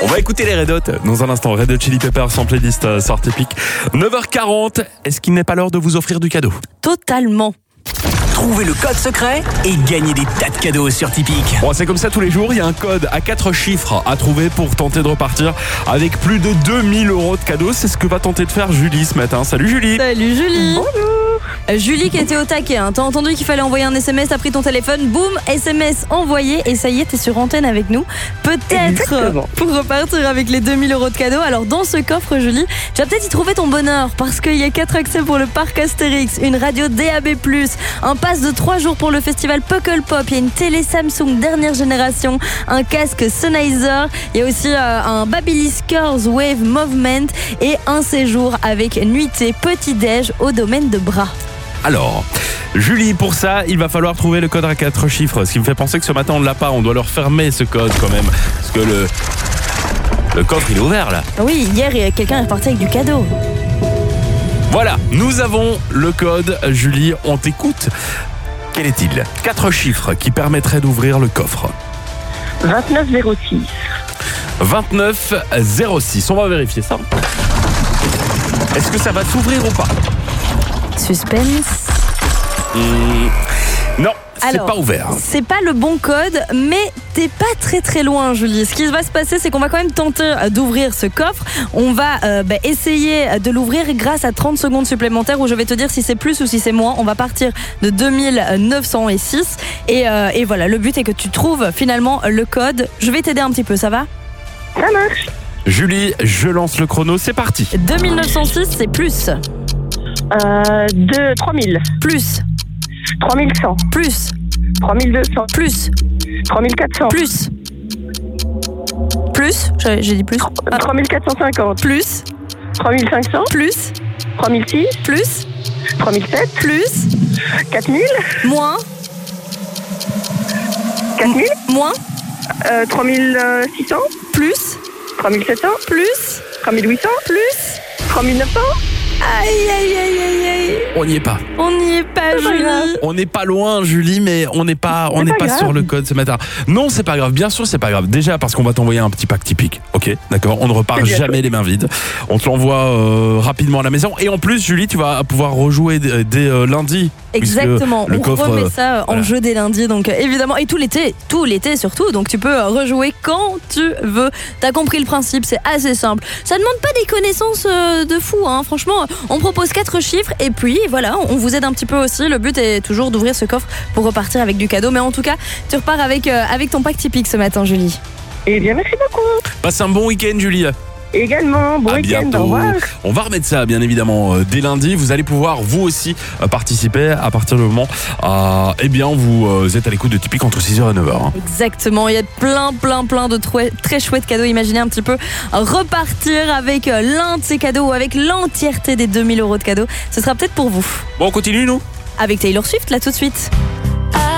On va écouter les Red Hot dans un instant. Red Hot Chili Peppers en playlist sortie pique. 9h40, est-ce qu'il n'est pas l'heure de vous offrir du cadeau ? Totalement. Trouvez le code secret et gagnez des tas de cadeaux sur Tipeee. Bon, c'est comme ça tous les jours, il y a un code à 4 chiffres à trouver pour tenter de repartir avec plus de 2000 € de cadeaux. C'est ce que va tenter de faire Julie ce matin. Salut Julie. Salut Julie. Bonjour. Julie qui était au taquet, hein. T'as entendu qu'il fallait envoyer un SMS, t'as pris ton téléphone, boum, SMS envoyé et ça y est, t'es sur antenne avec nous. Peut-être Exactement. pour repartir avec les 2000 € de cadeaux. Alors dans ce coffre Julie, tu vas peut-être y trouver ton bonheur parce qu'il y a 4 accès pour le parc Astérix, une radio DAB+, un pass de 3 jours pour le festival Puckle Pop, il y a une télé Samsung dernière génération, un casque Sennheiser, il y a aussi un Babyliss Curls Wave Movement et un séjour avec nuitée petit-déj au domaine de Bras. Alors, Julie, pour ça, il va falloir trouver le code à 4 chiffres. Ce qui me fait penser que ce matin, on ne l'a pas. On doit leur fermer ce code quand même. Parce que le coffre, il est ouvert là. Oui, hier, quelqu'un est reparti avec du cadeau. Voilà, nous avons le code. Julie, on t'écoute. Quel est-il ? 4 chiffres qui permettraient d'ouvrir le coffre. 2906. 2906. On va vérifier ça. Est-ce que ça va s'ouvrir ou pas ? Suspense. Non, c'est Alors, pas ouvert. C'est pas le bon code, mais t'es pas très loin, Julie. Ce qui va se passer, c'est qu'on va quand même tenter d'ouvrir ce coffre. On va essayer de l'ouvrir grâce à 30 secondes supplémentaires où je vais te dire si c'est plus ou si c'est moins. On va partir de 2906 et voilà, le but est que tu trouves finalement le code. Je vais t'aider un petit peu, ça va ? Ça marche. Julie, je lance le chrono, c'est parti. 2906, c'est plus. 3000. Plus. 3100. Plus. 3200. Plus. 3400. Plus. Plus. J'ai dit plus. 3450. Plus. 3500. Plus. 3006. Plus. 3007. Plus. 4000. Moins. 4000. Moins. 3600. Plus. 3700. Plus. 3800. Plus. 3900. Aïe. On n'y est pas. On n'y est pas, C'est pas grave. Julie. On n'est pas loin, Julie, mais on n'est pas grave. sur le code ce matin. Non, c'est pas grave. Bien sûr, c'est pas grave. Déjà parce qu'on va t'envoyer un petit pack typique. Ok, d'accord. On ne repart C'est bien jamais les mains vides. On te l'envoie rapidement à la maison. Et en plus, Julie, tu vas pouvoir rejouer dès lundi. puisque Exactement, le on coffre, remet ça en voilà. jeu dès lundi, donc évidemment, et tout l'été surtout, donc tu peux rejouer quand tu veux. T'as compris le principe, c'est assez simple. Ça demande pas des connaissances de fou, hein. Franchement, on propose 4 chiffres et puis voilà, on vous aide un petit peu aussi. Le but est toujours d'ouvrir ce coffre pour repartir avec du cadeau, mais en tout cas, tu repars avec ton pack typique ce matin, Julie. Eh bien, merci beaucoup. Passe un bon week-end, Julie. Également, bon À week-end. Au bientôt. revoir. On va remettre ça bien évidemment dès lundi. Vous allez pouvoir vous aussi participer à partir du moment vous êtes à l'écoute de Tipeee entre 6h et 9h. hein. Exactement, il y a plein de très chouettes cadeaux. Imaginez un petit peu repartir avec l'un de ces cadeaux ou avec l'entièreté des 2000 € de cadeaux. Ce sera peut-être pour vous. Bon, on continue nous ? Avec Taylor Swift là tout de suite.